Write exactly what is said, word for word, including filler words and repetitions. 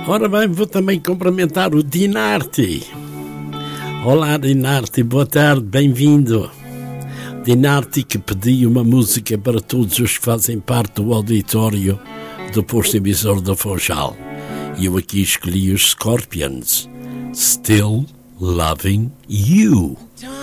Ora bem, vou também cumprimentar o Dinarte. Olá, Dinarte, boa tarde, bem-vindo. Dinarte, que pediu uma música para todos os que fazem parte do auditório do posto emissor da Funchal. E eu aqui escolhi os Scorpions. Still Loving You.